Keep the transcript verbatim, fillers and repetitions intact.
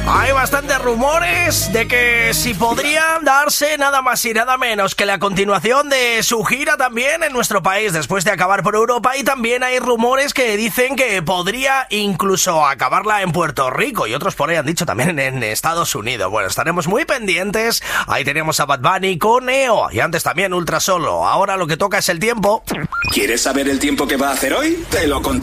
Hay bastantes rumores de que si podría darse nada más y nada menos que la continuación de su gira también en nuestro país después de acabar por Europa, y también hay rumores que dicen que podría incluso acabarla en Puerto Rico y otros por ahí han dicho también en Estados Unidos. Bueno, estaremos muy pendientes. Ahí tenemos a Bad Bunny con Neo y antes también Ultra Solo. Ahora lo que toca es el tiempo. ¿Quieres saber el tiempo que va a hacer hoy? Te lo contamos.